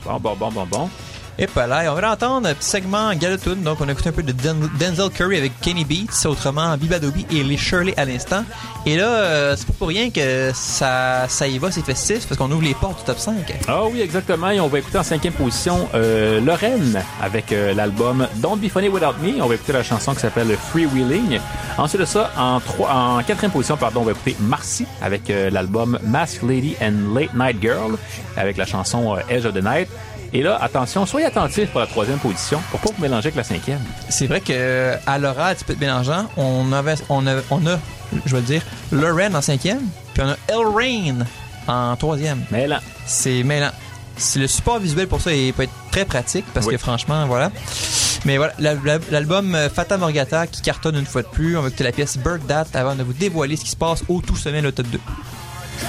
Bon. Et pas là, on va entendre un petit segment Galatune. Donc, on a écouté un peu de Denzel Curry avec Kenny Beats, autrement Bibadobi et les Shirley à l'instant. Et là, c'est pas pour rien que ça y va, c'est festif, parce qu'on ouvre les portes du top 5. Ah oui, exactement. Et on va écouter en 5e position Lorraine avec l'album Don't Be Funny Without Me. On va écouter la chanson qui s'appelle Freewheeling. Ensuite de ça, en 4e position, on va écouter Marcy avec l'album Masked Lady and Late Night Girl avec la chanson Edge of the Night. Et là, attention, soyez attentifs pour la 3e position pour pas vous mélanger avec la 5e. C'est vrai que à l'oral, tu peux être mélangeant. On a, je vais dire, Lorraine en 5e, puis on a Elrain en 3e. Mêlant. C'est mêlant. C'est le support visuel pour ça, il peut être très pratique parce que franchement, voilà. Mais voilà, l'album Fata Morgata qui cartonne une fois de plus. On va écouter la pièce Bird That avant de vous dévoiler ce qui se passe au tout sommet, le top 2.